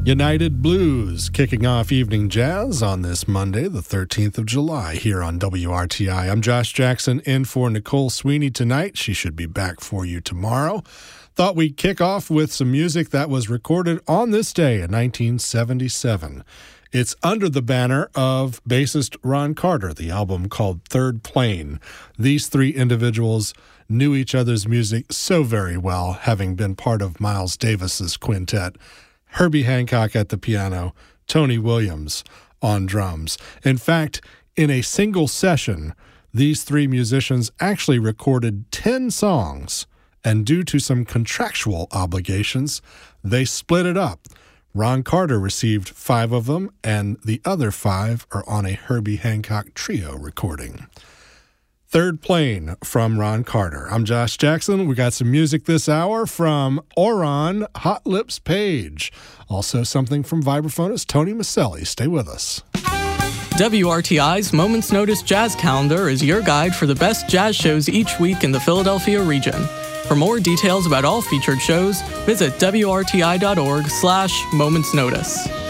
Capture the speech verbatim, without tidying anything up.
United Blues kicking off Evening Jazz on this Monday, the thirteenth of July, here on W R T I. I'm Josh Jackson in for Nicole Sweeney tonight. She should be back for you tomorrow. Thought we'd kick off with some music that was recorded on this day in nineteen seventy-seven. It's under the banner of bassist Ron Carter, the album called Third Plane. These three individuals knew each other's music so very well, having been part of Miles Davis's quintet. Herbie Hancock at the piano, Tony Williams on drums. In fact, in a single session, these three musicians actually recorded ten songs, and due to some contractual obligations, they split it up. Ron Carter received five of them, and the other five are on a Herbie Hancock trio recording. Third Plane from Ron Carter. I'm Josh Jackson. We got some music this hour from Oron Hot Lips Page. Also something from Vibraphonist Tony Maselli. Stay with us. W R T I's Moments Notice Jazz Calendar is your guide for the best jazz shows each week in the Philadelphia region. For more details about all featured shows, visit W R T I dot org slash Moments Notice.